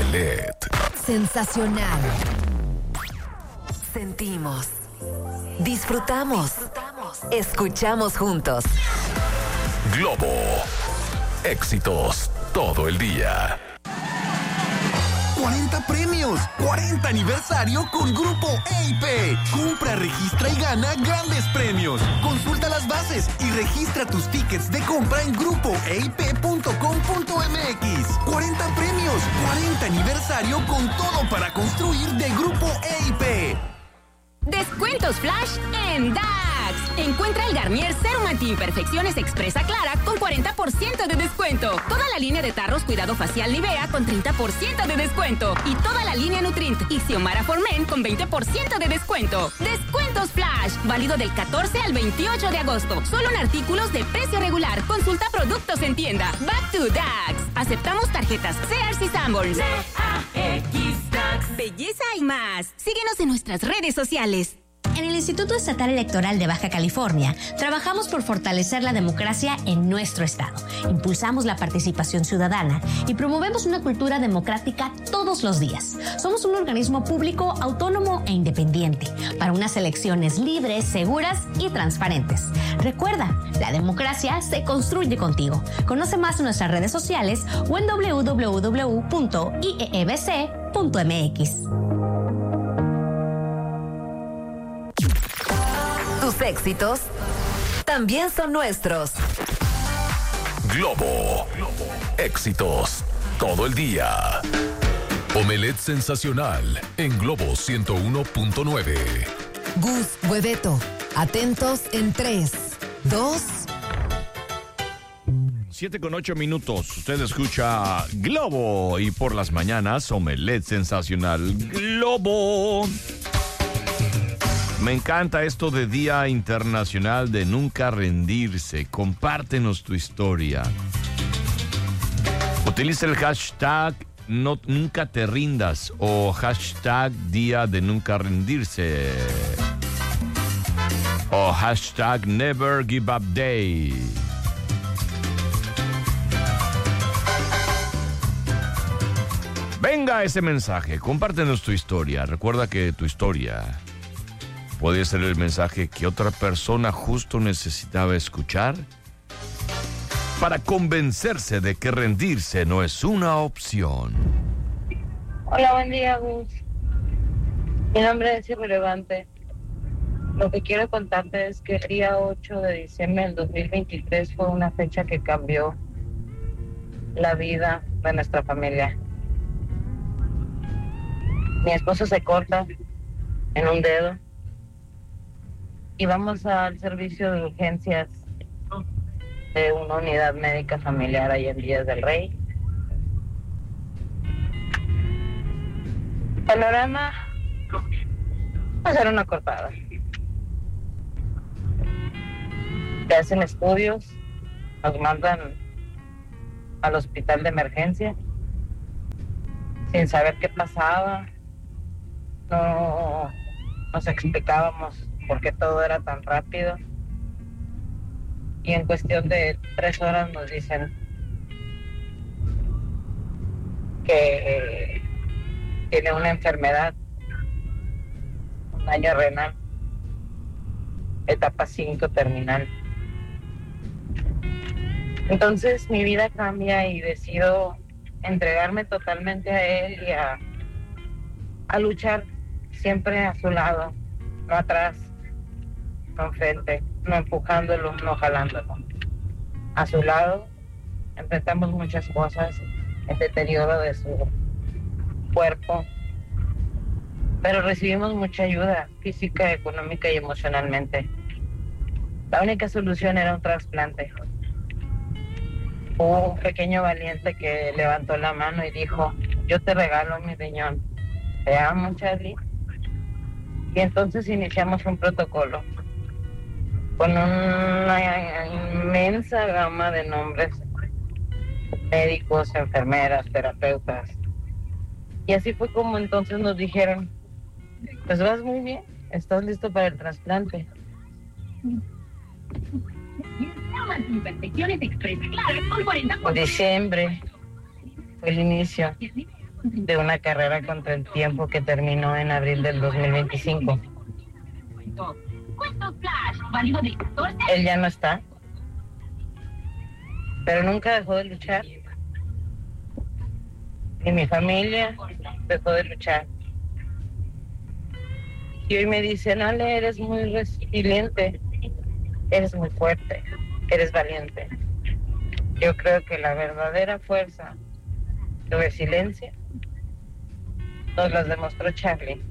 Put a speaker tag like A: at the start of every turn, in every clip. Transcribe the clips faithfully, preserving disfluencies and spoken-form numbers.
A: Omelet.
B: Sensacional. Sentimos. Disfrutamos. Escuchamos juntos.
A: Globo. Éxitos todo el día.
C: cuarenta premios, cuarenta aniversario con Grupo E I P. Compra, registra y gana grandes premios. Consulta las bases y registra tus tickets de compra en grupo e i p punto com punto m x. cuarenta premios, cuarenta aniversario con todo para construir de Grupo E I P.
D: Descuentos flash en D A X. Encuentra el Garnier Serum Anti-Imperfecciones Expresa Clara con cuarenta por ciento de descuento. Toda la línea de tarros Cuidado Facial Nivea con treinta por ciento de descuento. Y toda la línea Nutrint y Xiomara for Men con veinte por ciento de descuento. Descuentos flash. Válido del catorce al veintiocho de agosto. Solo en artículos de precio regular. Consulta productos en tienda. Back to D A X. Aceptamos tarjetas Sears y Sanborns. D A X D A X. Belleza y más. Síguenos en nuestras redes sociales.
E: En el Instituto Estatal Electoral de Baja California, trabajamos por fortalecer la democracia en nuestro estado. Impulsamos la participación ciudadana y promovemos una cultura democrática todos los días. Somos un organismo público, autónomo e independiente para unas elecciones libres, seguras y transparentes. Recuerda, la democracia se construye contigo. Conoce más en nuestras redes sociales o en doble u doble u doble u punto i e e b c punto m x.
B: Tus éxitos también son nuestros.
A: Globo. Éxitos todo el día. Omelet sensacional en Globo ciento uno punto nueve.
B: Gus, Hueveto, atentos en tres, dos.
F: Siete con ocho minutos. Usted escucha Globo y por las mañanas Omelet sensacional. Globo. Me encanta esto de Día Internacional de Nunca Rendirse. Compártenos tu historia. Utiliza el hashtag no, Nunca Te Rindas o hashtag Día de Nunca Rendirse o hashtag Never Give Up Day. Venga ese mensaje, compártenos tu historia. Recuerda que tu historia puede ser el mensaje que otra persona justo necesitaba escuchar para convencerse de que rendirse no es una opción.
G: Hola, buen día, Gus. Mi nombre es Irrelevante. Lo que quiero contarte es que el día ocho de diciembre del dos mil veintitrés fue una fecha que cambió la vida de nuestra familia. Mi esposo se corta en un dedo y vamos al servicio de urgencias de una unidad médica familiar ahí en Villas del Rey. Panorama, pues era una cortada. Te hacen estudios, nos mandan al hospital de emergencia sin saber qué pasaba. No nos explicábamos por qué todo era tan rápido. Y en cuestión de tres horas nos dicen que eh, tiene una enfermedad, un daño renal, etapa cinco terminal. Entonces mi vida cambia y decido entregarme totalmente a él y a, a luchar siempre a su lado, no atrás, no enfrente, no empujándolo, no jalándolo. A su lado enfrentamos muchas cosas, el deterioro de su cuerpo, pero recibimos mucha ayuda física, económica y emocionalmente. La única solución era un trasplante. Hubo un pequeño valiente que levantó la mano y dijo: yo te regalo mi riñón. Te amo, Charlie. Y entonces iniciamos un protocolo con una inmensa gama de nombres: médicos, enfermeras, terapeutas. Y así fue como entonces nos dijeron: pues vas muy bien, estás listo para el trasplante. En diciembre fue el inicio de una carrera contra el tiempo que terminó en abril del dos mil veinticinco. Él ya no está, pero nunca dejó de luchar. Y mi familia dejó de luchar. Y hoy me dicen, Ale, eres muy resiliente, eres muy fuerte, eres valiente. Yo creo que la verdadera fuerza de resiliencia nos las demostró Charlie.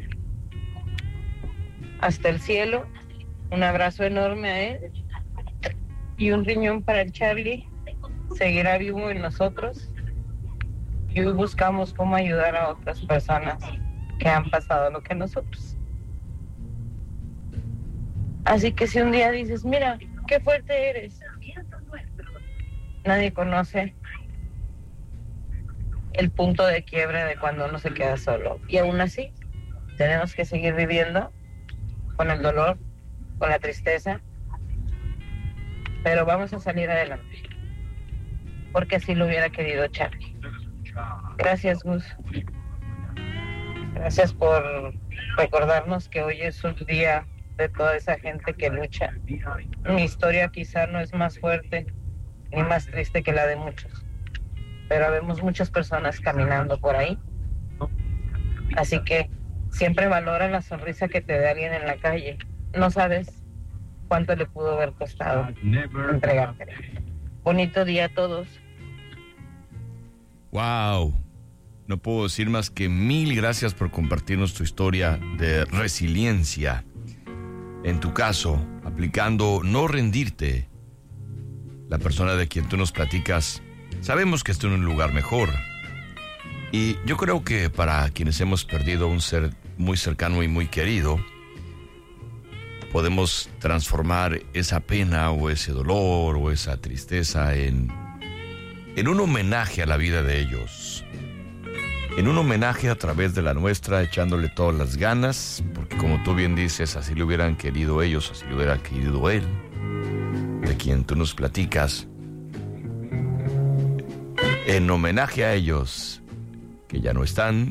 G: Hasta el cielo, un abrazo enorme a él y un riñón para el Charlie. Seguirá vivo en nosotros y hoy buscamos cómo ayudar a otras personas que han pasado lo que nosotros. Así que si un día dices, mira, qué fuerte eres, nadie conoce el punto de quiebre de cuando uno se queda solo. Y aún así, tenemos que seguir viviendo con el dolor, con la tristeza, pero vamos a salir adelante, porque así lo hubiera querido Charlie. Gracias, Gus. Gracias por recordarnos que hoy es un día de toda esa gente que lucha. Mi historia quizá no es más fuerte ni más triste que la de muchos, pero vemos muchas personas caminando por ahí. Así que siempre valora la sonrisa que te da alguien en la calle. No sabes cuánto le pudo haber costado entregártela. Bonito día a todos.
F: Wow. No puedo decir más que mil gracias por compartirnos tu historia de resiliencia. En tu caso, aplicando no rendirte, la persona de quien tú nos platicas, sabemos que está en un lugar mejor. Y yo creo que para quienes hemos perdido un ser muy cercano y muy querido, podemos transformar esa pena o ese dolor o esa tristeza en, en un homenaje a la vida de ellos. En un homenaje a través de la nuestra, echándole todas las ganas, porque como tú bien dices, así lo hubieran querido ellos, así lo hubiera querido él, de quien tú nos platicas. En homenaje a ellos, que ya no están,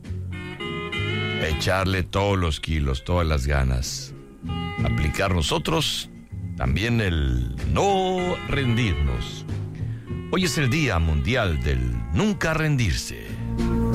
F: echarle todos los kilos, todas las ganas. Aplicar nosotros también el no rendirnos. Hoy es el Día Mundial del Nunca Rendirse.